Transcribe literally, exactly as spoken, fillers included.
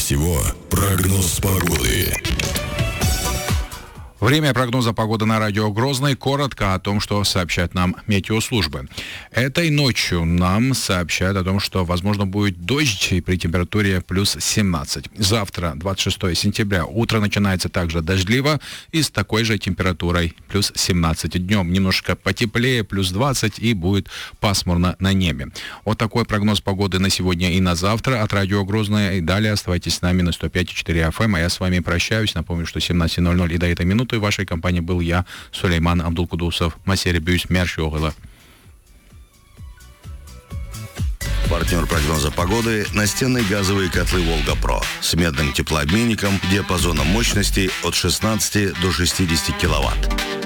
всего прогноз погоды. Время прогноза погоды на радио Грозный. Коротко о том, что сообщают нам метеослужбы. Этой ночью нам сообщают о том, что, возможно, будет дождь при температуре плюс семнадцать. Завтра, двадцать шестого сентября, утро начинается также дождливо и с такой же температурой плюс семнадцать. Днем немножко потеплее, плюс двадцать, и будет пасмурно на небе. Вот такой прогноз погоды на сегодня и на завтра от радио Грозное. И далее оставайтесь с нами на сто пять и четыре эф эм. А я с вами прощаюсь. Напомню, что семнадцать ноль ноль и до этой минуты в вашей компании был я, Сулейман Абдулкудусов. Масери Бюс, Мершиогла. Партнер прогноза погоды – настенные газовые котлы «Волга-Про» с медным теплообменником диапазоном мощности от шестнадцати до шестидесяти киловатт.